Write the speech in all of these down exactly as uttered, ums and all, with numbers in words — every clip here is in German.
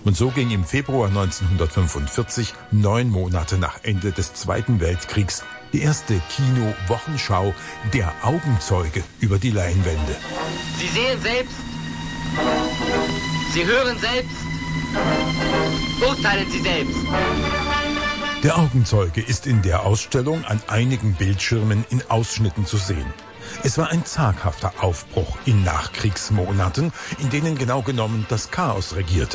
Und so ging im Februar neunzehnhundertfünfundvierzig, neun Monate nach Ende des Zweiten Weltkriegs, die erste Kino-Wochenschau Der Augenzeuge über die Leinwände. Sie sehen selbst, Sie hören selbst, urteilen Sie selbst. Der Augenzeuge ist in der Ausstellung an einigen Bildschirmen in Ausschnitten zu sehen. Es war ein zaghafter Aufbruch in Nachkriegsmonaten, in denen genau genommen das Chaos regierte.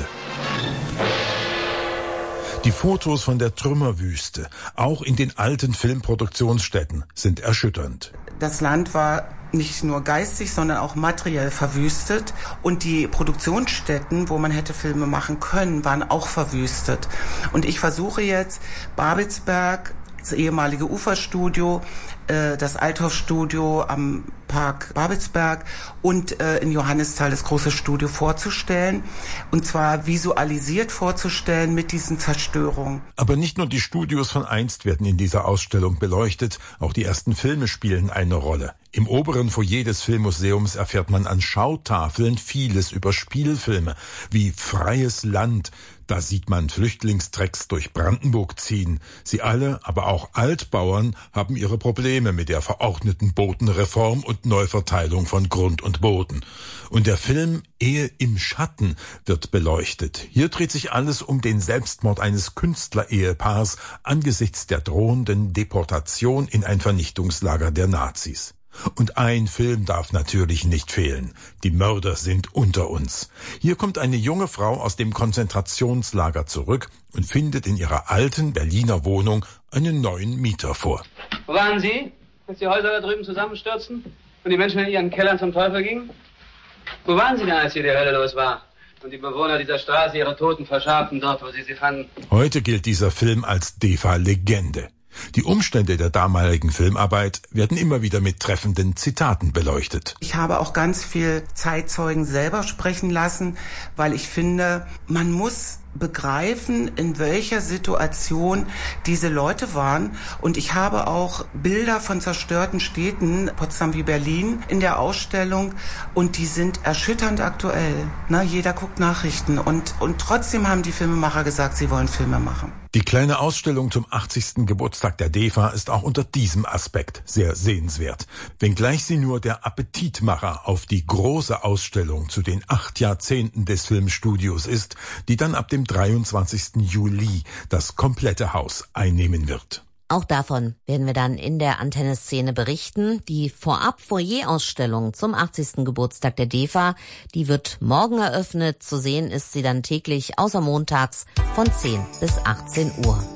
Die Fotos von der Trümmerwüste, auch in den alten Filmproduktionsstätten, sind erschütternd. Das Land war nicht nur geistig, sondern auch materiell verwüstet. Und die Produktionsstätten, wo man hätte Filme machen können, waren auch verwüstet. Und ich versuche jetzt, Babelsberg, das ehemalige Uferstudio, das Althoff-Studio am Park Babelsberg und äh, in Johannisthal das große Studio vorzustellen. Und zwar visualisiert vorzustellen mit diesen Zerstörungen. Aber nicht nur die Studios von einst werden in dieser Ausstellung beleuchtet, auch die ersten Filme spielen eine Rolle. Im oberen Foyer des Filmmuseums erfährt man an Schautafeln vieles über Spielfilme, wie Freies Land. Da sieht man Flüchtlingstrecks durch Brandenburg ziehen. Sie alle, aber auch Altbauern, haben ihre Probleme mit der verordneten Bodenreform und Neuverteilung von Grund und Boden. Und der Film Ehe im Schatten wird beleuchtet. Hier dreht sich alles um den Selbstmord eines Künstlerehepaars angesichts der drohenden Deportation in ein Vernichtungslager der Nazis. Und ein Film darf natürlich nicht fehlen. Die Mörder sind unter uns. Hier kommt eine junge Frau aus dem Konzentrationslager zurück und findet in ihrer alten Berliner Wohnung einen neuen Mieter vor. Wo waren Sie, als die Häuser da drüben zusammenstürzten und die Menschen in ihren Kellern zum Teufel gingen? Wo waren Sie denn, als hier die Hölle los war und die Bewohner dieser Straße ihre Toten verscharrten dort, wo sie sie fanden? Heute gilt dieser Film als D E F A-Legende. Die Umstände der damaligen Filmarbeit werden immer wieder mit treffenden Zitaten beleuchtet. Ich habe auch ganz viel Zeitzeugen selber sprechen lassen, weil ich finde, man muss begreifen, in welcher Situation diese Leute waren. Und ich habe auch Bilder von zerstörten Städten, Potsdam wie Berlin, in der Ausstellung. Und die sind erschütternd aktuell. Na, jeder guckt Nachrichten. Und, und trotzdem haben die Filmemacher gesagt, sie wollen Filme machen. Die kleine Ausstellung zum achtzigsten Geburtstag der D E F A ist auch unter diesem Aspekt sehr sehenswert. Wenngleich sie nur der Appetitmacher auf die große Ausstellung zu den acht Jahrzehnten des Filmstudios ist, die dann ab dem dreiundzwanzigsten Juli das komplette Haus einnehmen wird. Auch davon werden wir dann in der Antenne-Szene berichten. Die Vorab-Foyer-Ausstellung zum achtzigsten Geburtstag der D E F A, die wird morgen eröffnet. Zu sehen ist sie dann täglich außer montags von zehn bis achtzehn Uhr.